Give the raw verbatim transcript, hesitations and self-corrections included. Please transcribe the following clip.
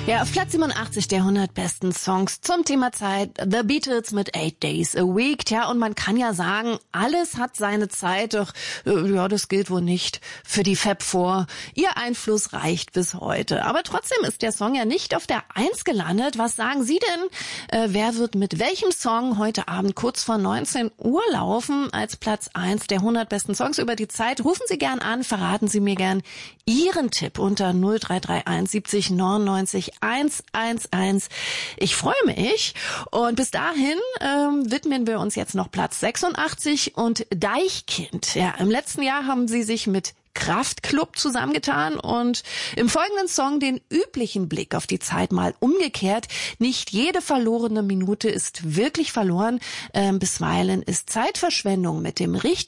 Ja, auf Platz siebenundachtzig der hundert besten Songs zum Thema Zeit. The Beatles mit Eight Days a Week. Tja, und man kann ja sagen, alles hat seine Zeit, doch äh, ja, das gilt wohl nicht für die Fab Four. Ihr Einfluss reicht bis heute. Aber trotzdem ist der Song ja nicht auf der Eins gelandet. Was sagen Sie denn? Äh, wer wird mit welchem Song heute Abend kurz vor neunzehn Uhr laufen als Platz eins der hundert besten Songs über die Zeit? Rufen Sie gern an, verraten Sie mir gern Ihren Tipp unter null drei drei eins siebzig neunundneunzig hundertundzehn. Ich freue mich. Und bis dahin ähm, widmen wir uns jetzt noch Platz sechsundachtzig und Deichkind. Ja, im letzten Jahr haben sie sich mit Kraftklub zusammengetan und im folgenden Song den üblichen Blick auf die Zeit mal umgekehrt. Nicht jede verlorene Minute ist wirklich verloren. Ähm, bisweilen ist Zeitverschwendung mit dem richtigen